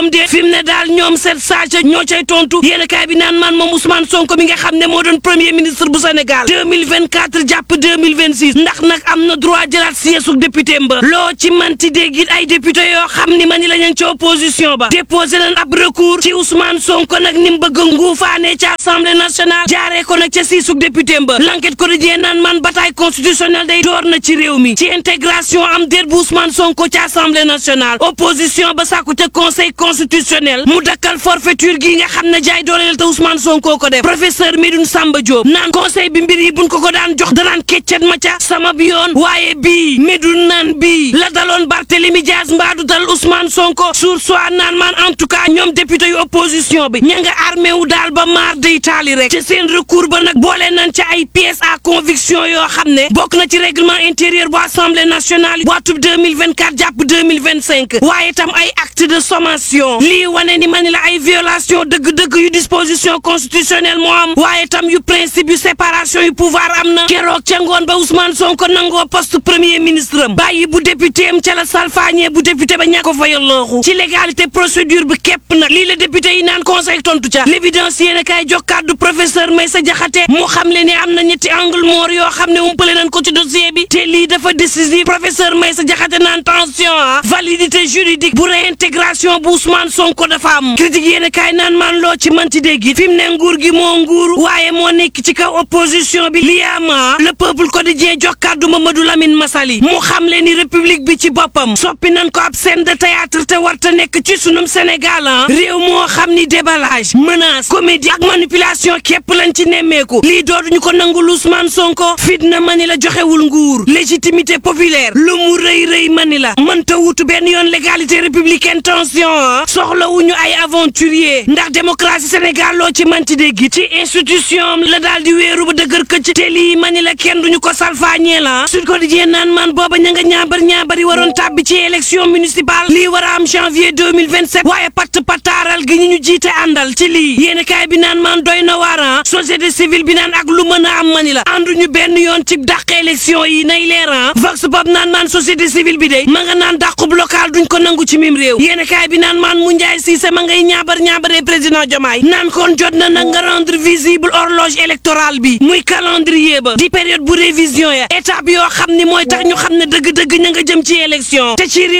de fi mu ne daal ñoom set saaca ñoo cay tontu yéen kaay bi naan man moom Ousmane Sonko mi nga xam ne moo doon premier ministre bu Sénégal 2024 jàpp 2026 ndax nag am na droit jëlaat siège député mba loo ci manti dégg it ay député yoo xam ni mani la ñu ci opposition ba déposé nañ ab recours ci Ousmane Sonko nag ni mu bëgg a nguufaane ci assemblée nationale jaaree ko nag ca siisug député mba l'enquête quotidien naan man bataille constitutionnelle day door na ci réew mi ci intégration am déet bu Ousmane Sonko ci assemblée nationale opposition ba sàkku ca conseil constitutionnel mu dakkal forfaiture gi nga xam ne jaay dooleel te Ousmane Sonko ko def professeur Medoune Samba Diop naan conseil bi mbir yi buñ ko daan jox danaan keccet ma ca sama bi yoon waaye bii Medoune naan bii la daloon Barthélémy Dias mbaadu dal Ousmane Sonko sur soit naan man en tout cas ñoom député yu opposition bi ña nga armé wu daal ba maar day taali rek ci seen recours ba nag boole nañ ca ay pièces à conviction yoo xam ne bokk na ci règlement intérieur bu assemblée nationale bu atub 2024 jàpp 2025 waaye tam ay acte de sommation lii wane ni mani la ay violation dëgg-dëgg yu disposition constitutionnelle moo am waaye tam yu principe yu séparation yu pouvoir am na keroog ca ngoon ba Ousmane Sonko nangoo poste premier ministre am bàyyi bu député am ca la salfaañee bu député ba ñàkk ko fa yallooxu ci légalité procédure bi képp nag lii la député yi naan conseil tontu ca l'évidence yéen kay jox kàddu professeur Meïssa Diakhaté mu xam le ni am na ñetti angle mort yoo xam ne umpale nañ ko ci dossier bi te lii dafa décisif professeur Meïssa Diakhaté naan tension validité juridique bu réintégration bu Ousmane Sonko dafa am critique yéen kay naan man loo ci manti dégg fi mu ne nguur gi moo nguur waaye moo nekk ci kaw opposition bi liama le peuple quotidien jox kàddu Mamadou Lamine Massaly mu xam le ni république bi ci boppam soppi nañ ko ab scène de théâtre te warta nekk ci sunum Sénégal réew moo xam ni déballage menace comédie ak manipulation képp lañ ci nemmeeku lii dootuñu ko nangul Ousmane Sonko fitna mani la joxewul nguur légitimité populaire lu mu rëy mani la mënta wutu benn yoon légalité républicaine tension soxlawuñu ay aventurier ndax démocratie Sénégal loo ci manti dégg ci institution la daal di wéeru ba dëgër këcc te lii mani la kenn duñu ko salfaañee la Sud Quotidien naan man booba ña nga ñaabari waroon tàbbi ci élection municipale lii war a am janvier 2027 waaye pataaral gi ñu jiite àndal ci lii yéeni kaay bi naan man doy na waaran société civile bi naan ak lu mën a am mani la ànduñu benn yoon ci dàq élection yi nay leeran vox pop naan man société civile bi day ma nga naan dàqub local duñ ko nangu ci mim réew yéeni kaay bi naan man mu njaay siise ma ngay ñaabaree président Diomaye naan kon jot na nag nga rendre visible horloge électorale bi muy calendrier ba di période bu révision ya étape yoo xam ni mooy tax ñu xam ne dëgg-dëgg ña nga jëm ci élection te ci